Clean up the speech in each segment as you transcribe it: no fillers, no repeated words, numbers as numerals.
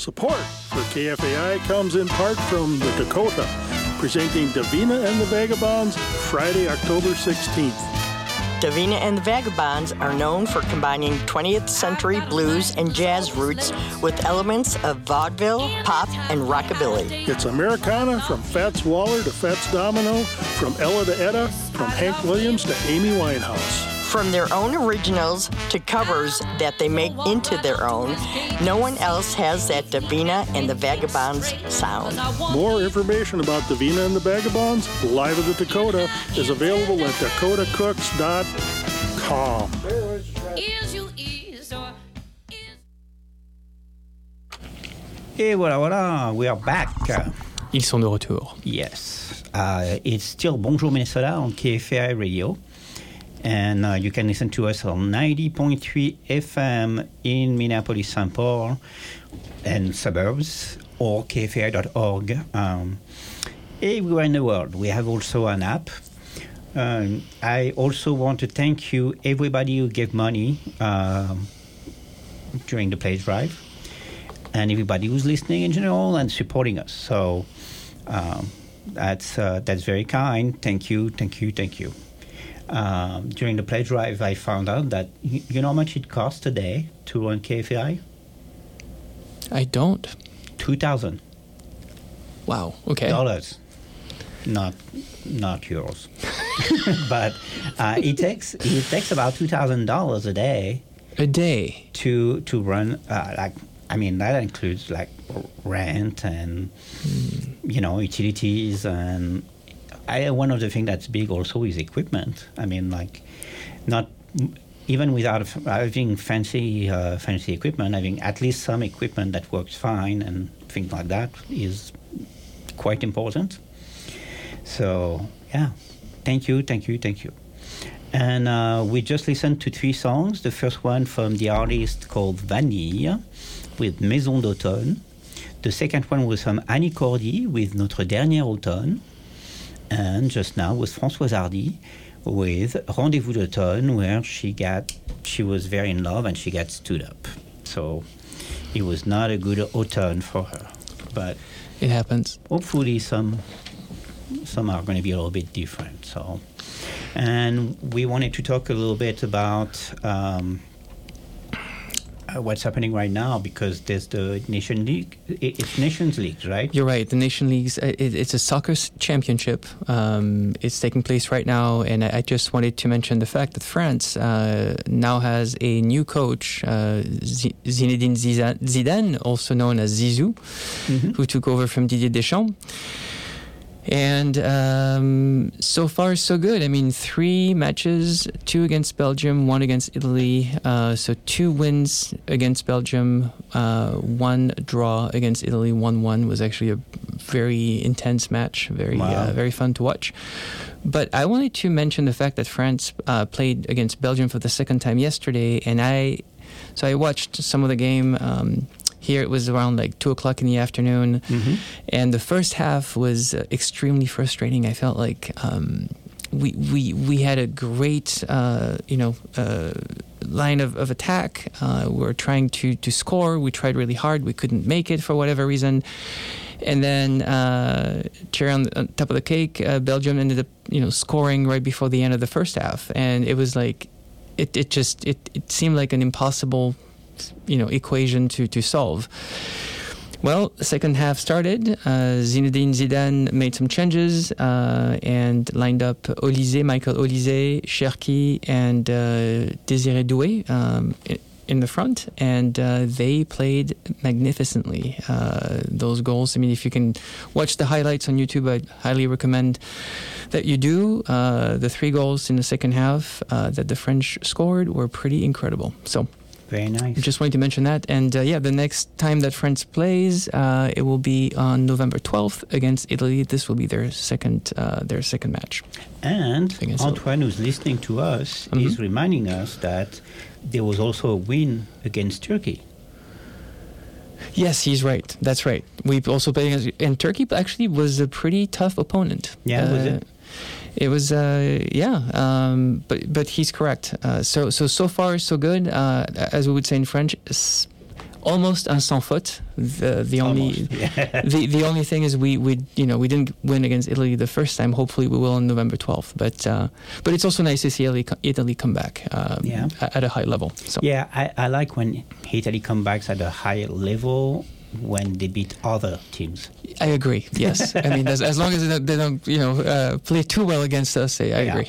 Support for KFAI comes in part from the Dakota, presenting Davina and the Vagabonds Friday, October 16th. Davina and the Vagabonds are known for combining 20th century blues and jazz roots with elements of vaudeville, pop, and rockabilly. It's Americana from Fats Waller to Fats Domino, from Ella to Etta, from Hank Williams to Amy Winehouse. From their own originals to covers that they make into their own, no one else has that Davina and the Vagabonds sound. More information about Davina and the Vagabonds, live at the Dakota, is available at dakotacooks.com. Et voilà, we are back. Ils sont de retour. Yes. It's still Bonjour Minnesota on KFAI Radio. And you can listen to us on 90.3 FM in Minneapolis-St. Paul and suburbs, or kfai.org. Everywhere in the world. We have also an app. I also want to thank you, everybody who gave money during the pledge drive, and everybody who's listening in general and supporting us. So that's very kind. Thank you. During the pledge drive, I found out that you know how much it costs a day to run KFAI? I don't. $2,000. Wow. Okay. Dollars, not euros. But it takes about $2,000 a day. A day to run that includes like rent and utilities and. One of the things that's big also is equipment. I mean, like, not even without having fancy equipment, having at least some equipment that works fine and things like that is quite important. So, yeah, thank you. And we just listened to 3 songs. The first one from the artist called Vanille with Maison d'Automne. The second one was from Annie Cordy with Notre Dernier Automne. And just now was Françoise Hardy with Rendez-vous d'automne, where she was very in love and she got stood up. So it was not a good autumn for her. But it happens. Hopefully some are going to be a little bit different. So, and we wanted to talk a little bit about what's happening right now, because there's the Nation League. It's Nations League, right? You're right. The Nation Leagues, it's a soccer championship. It's taking place right now, and I just wanted to mention the fact that France now has a new coach, Zinedine Zidane, also known as Zizou, who took over from Didier Deschamps. And so far, so good. I mean, 3 matches, 2 against Belgium, 1 against Italy. So 2 wins against Belgium, 1 draw against Italy, 1-1 was actually a very intense match, very fun to watch. But I wanted to mention the fact that France played against Belgium for the second time yesterday, and I watched some of the game. Here it was around like 2:00 in the afternoon, and the first half was extremely frustrating. I felt like we had a great line of attack. We were trying to score. We tried really hard. We couldn't make it for whatever reason. And then cherry on top of the cake, Belgium ended up scoring right before the end of the first half, and it was like it seemed like an impossible equation to solve. Well, the second half started. Zinedine Zidane made some changes and lined up Michael Olise, Cherki, and Désiré Doué in the front, and they played magnificently. Those goals, I mean, if you can watch the highlights on YouTube, I'd highly recommend that you do. The 3 goals in the second half that the French scored were pretty incredible. So, very nice. Just wanted to mention that. And the next time that France plays, it will be on November 12th against Italy. This will be their second match. And Antoine, who's listening to us, is reminding us that there was also a win against Turkey. Yes, he's right. That's right. We've also played against... And Turkey actually was a pretty tough opponent. Yeah, was it? It was, but he's correct. So far, so good. As we would say in French, almost un sans faute. The only the only thing is we didn't win against Italy the first time. Hopefully we will on November 12th. But it's also nice to see Italy come back at a high level. So. Yeah, I like when Italy comes back at a high level when they beat other teams. I agree. Yes, I mean as long as they don't play too well against us, I agree.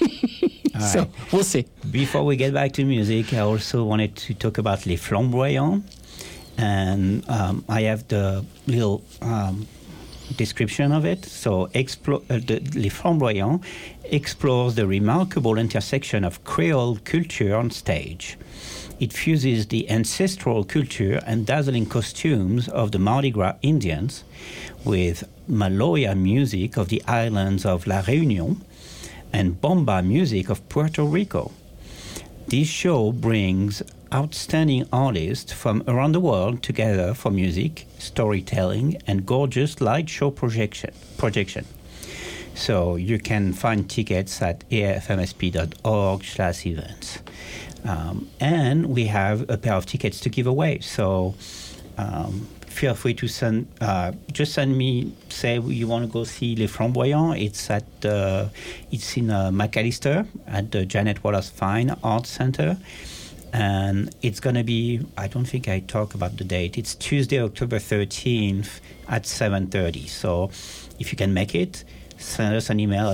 So right. We'll see. Before we get back to music, I also wanted to talk about Les Flamboyants. And I have the little description of it. So Les Flamboyants explores the remarkable intersection of Creole culture on stage. It fuses the ancestral culture and dazzling costumes of the Mardi Gras Indians with Maloya music of the islands of La Réunion and bomba music of Puerto Rico. This show brings outstanding artists from around the world together for music, storytelling, and gorgeous light show projection. So you can find tickets at afmsp.org/events. And we have a pair of tickets to give away. So feel free to send me, say you want to go see Les Flamboyants. It's in McAllister at the Janet Wallace Fine Arts Center. And it's going to be, I don't think I talk about the date, it's Tuesday, October 13th at 7:30. So if you can make it, send us an email at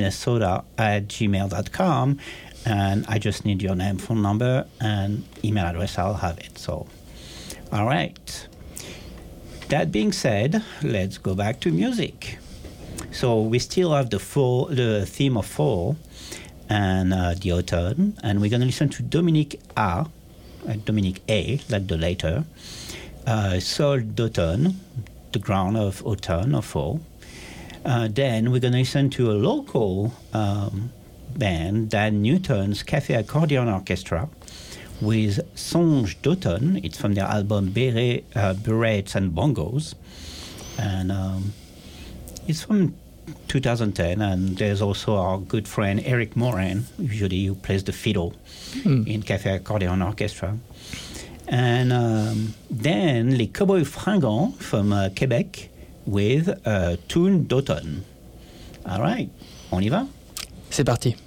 bonjourminnesota@gmail.com. And I just need your name, phone number, and email address. I'll have it. So, all right. That being said, let's go back to music. So we still have the theme of fall and the autumn, and we're going to listen to Dominique A, like the later, Sol d'automne, the ground of autumn or fall. Then we're going to listen to a local band, Dan Newton's Café Accordion Orchestra, with Songe d'automne. It's from their album Berets and Bongos. And it's from 2010. And there's also our good friend Eric Morin, usually who plays the fiddle in Café Accordion Orchestra. And then Les Cowboys Fringants from Québec with Tune d'automne. All right, on y va? C'est parti.